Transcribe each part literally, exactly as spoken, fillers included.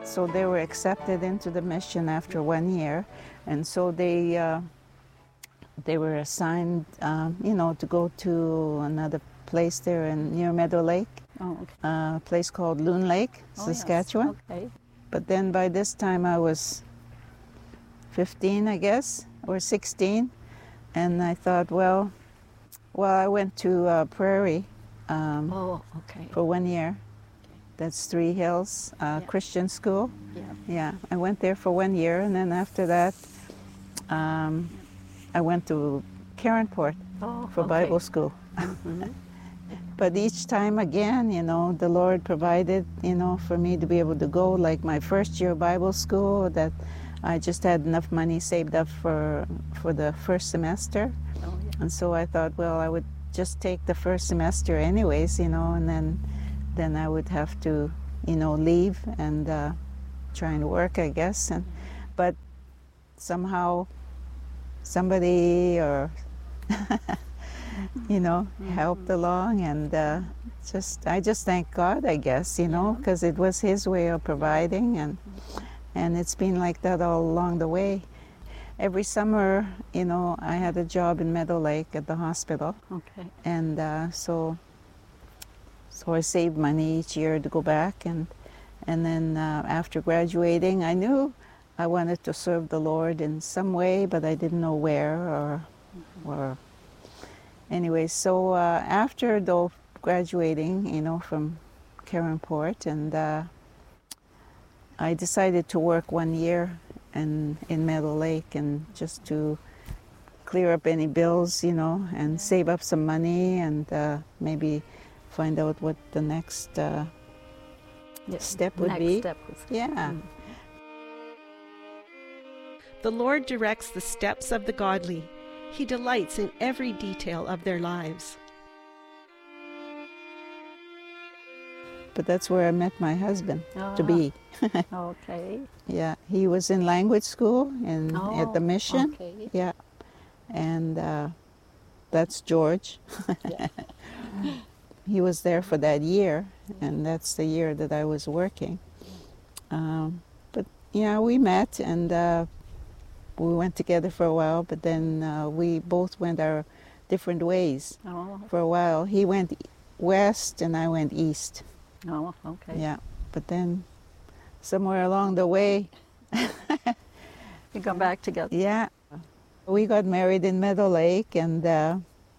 So they were accepted into the mission after one year, and so they uh, they were assigned, um, you know, to go to another place there in near Meadow Lake, Oh, okay. uh, a place called Loon Lake, Oh, Saskatchewan. Yes. Okay. But then by this time I was fifteen, I guess, or sixteen, and I thought, well, well, I went to uh, Prairie um, Oh, okay. for one year. That's Three Hills uh, Yeah. Christian School. Yeah. Yeah, I went there for one year, and then after that, um, I went to Caronport Oh, for okay. Bible school. Mhm. But each time again, you know, the Lord provided, you know, for me to be able to go. Like my first year Bible school, that I just had enough money saved up for for the first semester, Oh, yeah. and so I thought, well, I would just take the first semester anyways, you know, and then then I would have to, you know, leave and uh, try and work, I guess. And but somehow somebody or you know helped along, and uh, just I just thank God, I guess, you know, because it was His way of providing, and and it's been like that all along the way. Every summer, you know, I had a job in Meadow Lake at the hospital, Okay. and uh, so so I saved money each year to go back, and and then uh, after graduating, I knew I wanted to serve the Lord in some way, but I didn't know where or or anyway. So uh, after though graduating, you know, from Caronport, and uh, I decided to work one year in in Meadow Lake, and just to clear up any bills, you know, and save up some money, and uh, maybe find out what the next uh, Yeah. step would Next be. step was. Yeah. Mm. The Lord directs the steps of the godly. He delights in every detail of their lives. But that's where I met my husband Ah, to be. Okay. Yeah, he was in language school in at the Oh, mission. okay. Yeah, and uh, that's George. Yeah. He was there for that year, and that's the year that I was working. Um, but yeah, we met, and uh, we went together for a while. But then uh, we both went our different ways Oh, for a while. He went west, and I went east. oh, okay. Yeah, but then somewhere along the way, You go back together. yeah, we got married in Meadow Lake, and uh,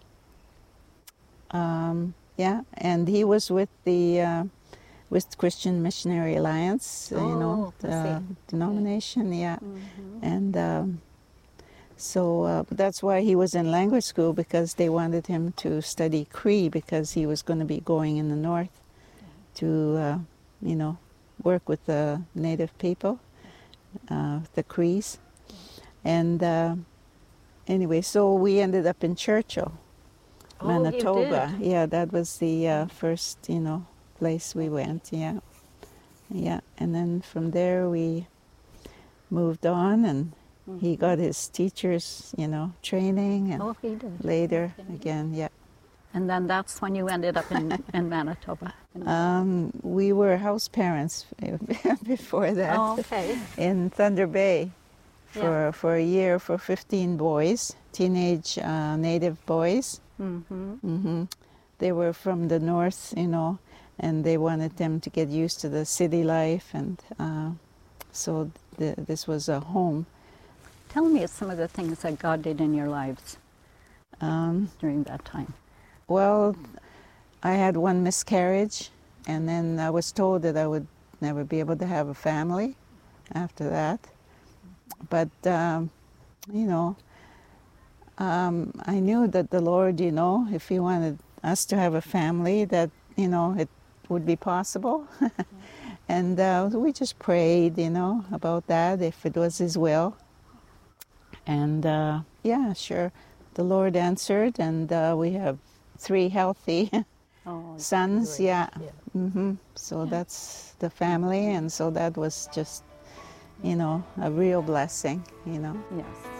um, yeah, and he was with the uh, with Christian Missionary Alliance, uh, you know, Oh, I the see. denomination, yeah, Mhm. and um, so uh, that's why he was in language school, because they wanted him to study Cree, because he was going to be going in the north to, uh, you know, work with the native people, uh, the Crees. And uh, anyway, so we ended up in Churchill, Oh, you Manitoba. did? Yeah, that was the uh, first, you know, place we went. Yeah, yeah. And then from there we moved on, and he got his teacher's, you know, training, and Oh, he did. later Okay. again, yeah. And then that's when you ended up in, in Manitoba. Um, we were house parents before that. Oh, okay. In Thunder Bay for Yeah. for a year for fifteen boys, teenage uh, native boys. Mm-hmm. Hmm. They were from the north, you know, and they wanted them to get used to the city life, and uh, so the, this was a home. Tell me some of the things that God did in your lives Um, during that time. well, I had one miscarriage, and then I was told that I would never be able to have a family after that. But, um, you know, um, I knew that the Lord, you know, if He wanted us to have a family, that, you know, it would be possible. And uh, we just prayed, you know, about that, if it was His will. And, uh, yeah, sure, the Lord answered, and uh, we have three healthy Oh, sons, great. yeah. Yeah. Hmm. So Yeah. that's the family, and so that was just, you know, a real blessing, you know. Yes.